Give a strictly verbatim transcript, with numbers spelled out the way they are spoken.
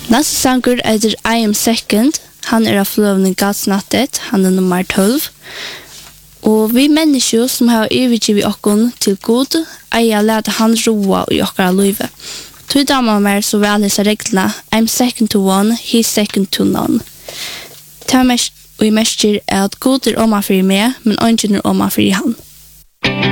Nästa sanger är I am second. Han är av flövning gatsnattet. Han är nummer tolv. Og vi mennesker som har övergivet oss till God, eier lærte han roa i okkara livet. Tog damer mer så vel disse reglene, I'm second to one, he's second to none. Det vi mestjer er at God er oma for meg, men ønsken er oma for han.